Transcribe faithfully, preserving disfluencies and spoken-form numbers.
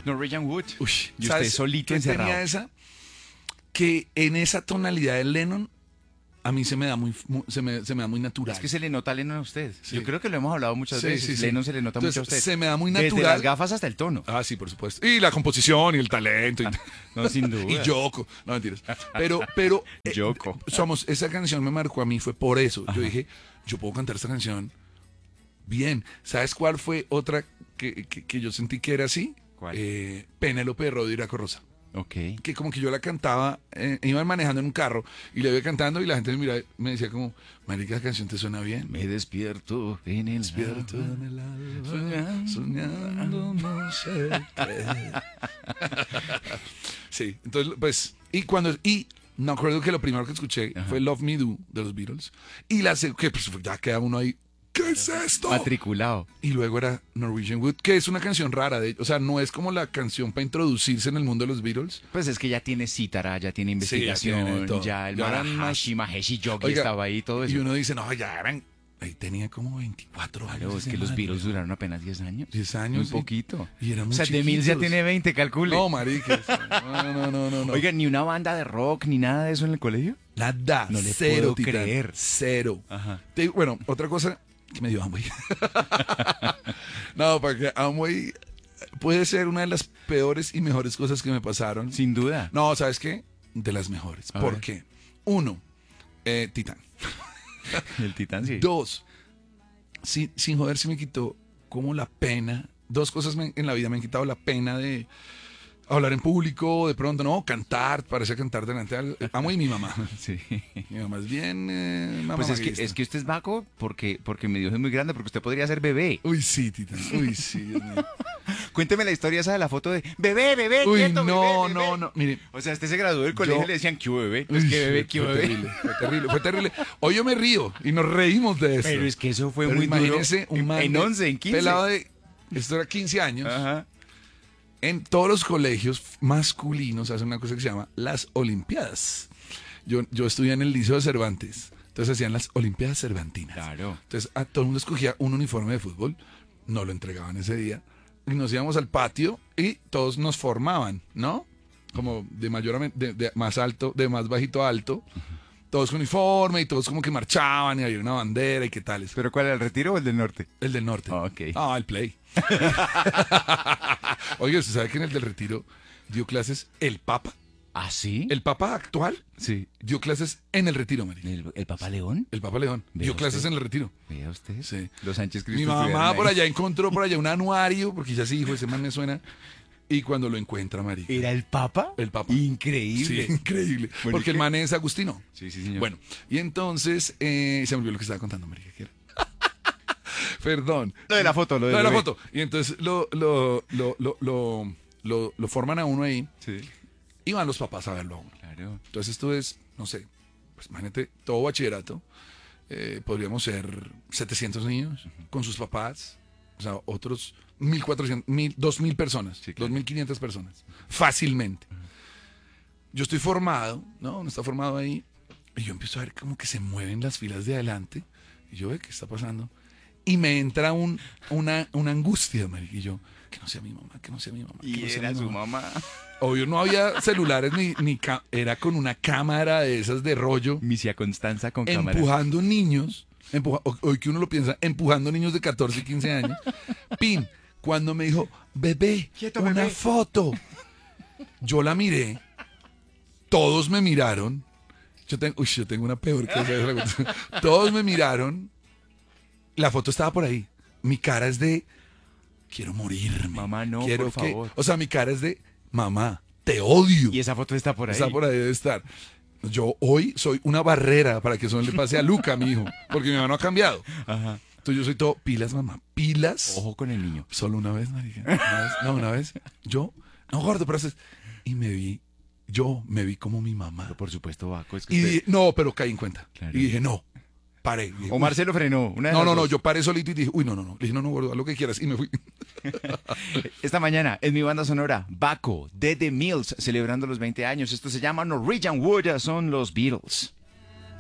Norwegian Wood. Uy, Y usted ¿sabes solito qué encerrado. tenía esa? Que en esa tonalidad de Lennon a mí se me da muy, muy- se me, se me da muy natural. Es que se le nota a Lennon a usted. Sí. Yo creo que lo hemos hablado muchas Sí, veces. sí, sí. Lennon se le nota Entonces, mucho a usted. se me da muy Desde natural. las gafas hasta el tono. Ah, sí, por supuesto. Y la composición y el talento. Y, No, sin duda. y Yoko. No, mentiras. Pero, pero. eh, Yoko. somos, esa canción me marcó a mí, fue por eso. Yo dije, yo puedo cantar esta canción bien. ¿Sabes cuál fue otra que, que, que yo sentí que era así? ¿Cuál? Eh, Penélope de Rodríguez Iraco Rosa. Ok. Que como que yo la cantaba, eh, iban manejando en un carro y la iba cantando y la gente me miraba, me decía como, marica, la canción te suena bien. Me despierto en el Despierto alba. en el alba, Soñando. soñando no sé qué. Sí, entonces, pues, y cuando, y me acuerdo que lo primero que escuché Ajá. fue Love Me Do de los Beatles, y la se- que pues ya queda uno ahí, ¿qué es esto? Matriculado. Y luego era Norwegian Wood, que es una canción rara, de, o sea, no es como la canción para introducirse en el mundo de los Beatles. Pues es que ya tiene cítara, ya tiene Sí, ya tiene investigación, todo. ya el Ya eran Marahashi, más- Maheshi Yogi Oiga, estaba ahí, todo eso. Y uno dice, no, ya eran, ahí tenía como veinticuatro años. Claro, es ese que los man, Beatles güey. duraron apenas diez años. diez años. Muy y- poquito. Y eran O muy sea, de Mills ya chiquitos. tiene veinte, calcule. No, marica. No, no, no, no, no. Oiga, ni una banda de rock, ni nada de eso en el colegio. Nada. No le cero, puedo Titán, creer. Cero. Ajá. Te digo, bueno, otra cosa que me dio Amway. No, porque Amway puede ser una de las peores y mejores cosas que me pasaron. Sin duda. No, ¿sabes qué? De las mejores. A ¿Por ver. qué? Uno, eh, Titán. El Titán sí. Dos, sin, sin joder, se me quitó como la pena. Dos cosas me- en la vida me han quitado la pena de hablar en público, de pronto, no, cantar, parece cantar delante de Amo y mi mamá. Sí. Mi mamá es bien eh, mamá Pues es que, maguista. es que usted es vaco porque, porque mi Dios es muy grande, porque usted podría ser bebé. Uy, sí, Titán. Uy, sí, Dios mío. Cuénteme la historia esa de la foto de bebé, bebé, Uy, quieto, no, bebé, bebé". no, no. Mire, O sea, usted se graduó del colegio Yo- y le decían, ¿qué hubo, bebé? Pues uy, que bebé, fue qué hubo, bebé. terrible, fue terrible, fue terrible. Hoy yo me río y nos reímos de eso. Pero es que eso fue Pero muy duro. imagínese un En- man en de- once, en quince. pelado de, esto era quince años. Ajá. En todos los colegios masculinos hacen una cosa que se llama las Olimpiadas. Yo, yo estudié en el Liceo de Cervantes, entonces hacían las Olimpiadas Cervantinas. Claro. Entonces a todo el mundo escogía un uniforme de fútbol, no lo entregaban ese día, y nos íbamos al patio y todos nos formaban, ¿no? Como de mayor a men- de, de más alto, de más bajito a alto, todos con uniforme y todos como que marchaban y había una bandera y qué tales. ¿Pero cuál era, el retiro o el del norte? El del norte. Ah, ok. Ah, el play. Oye, ¿usted sabe que en el del retiro dio clases el Papa? ¿Ah, sí? El Papa actual Sí. dio clases en el retiro, María. ¿El, el Papa León? El Papa León Vea dio clases usted. en el retiro. Vea usted. Sí. Los Sánchez Cristo. Mi mamá estuvieron por ahí. allá encontró por allá un anuario, porque ya sí dijo, ese man me suena. Y cuando lo encuentra, María. ¿Era el Papa? El Papa. Increíble. Sí, increíble. Bueno, porque ¿y el qué? man es Agustino. Sí, sí, señor. Bueno, y entonces eh, se me olvidó lo que estaba contando, María. ¿Qué era? Perdón. Lo de la foto, lo de Lo de la bebé. foto. Y entonces lo, lo, lo, lo, lo, lo- lo forman a uno ahí Sí. y van los papás a verlo a uno. Claro. Entonces tú es, no sé, pues imagínate, todo bachillerato, eh, podríamos ser setecientos niños con sus papás, o sea, otros mil cuatrocientos, mil, dos mil personas, Sí, claro. dos mil quinientas personas, fácilmente. Yo estoy formado, ¿no? Uno está formado ahí, y yo empiezo a ver como que se mueven las filas de adelante, y yo, ve ¿qué está pasando? Y me entra un, una, una angustia, marica, y yo, que no sea mi mamá, que no sea mi mamá. que Y no sea era mi su mamá. mamá. Obvio, no había celulares ni, ni ca- era con una cámara de esas de rollo, Misia Constanza con cámara. empujando niños, empuja- ho- hoy que uno lo piensa, empujando niños de catorce y quince años. Pin, cuando me dijo, bebé, Quieto, una bebé. foto. Yo la miré, todos me miraron. Yo tengo, uy, yo tengo una peor que esa. Todos me miraron. La foto estaba por ahí. Mi cara es de, quiero morirme. Mamá, no, quiero por que- favor. O sea, mi cara es de, mamá, te odio. Y esa foto está por ahí. Está por ahí, debe estar. Yo hoy soy una barrera para que eso no le pase a Luca, mi hijo, porque mi mamá no ha cambiado. Ajá. Entonces yo soy todo pilas, mamá, pilas. Ojo con el niño. Solo una vez, marica. Una vez, no, una vez. Yo, no, gordo, pero haces. Y me vi, yo me vi como mi mamá. Pero por supuesto, Baco. Es que Y usted- dije, no, pero caí en cuenta. Claro. Y dije, no, paré. Dije, O uy. Marcelo frenó. Una de No, las no, no, dos. yo paré solito y dije, uy, no, no, no. Le dije, no, no, gordo, haz lo que quieras. Y me fui. Esta mañana en mi banda sonora, Baco de The Mills, celebrando los veinte años. Esto se llama Norwegian Wood, son los Beatles.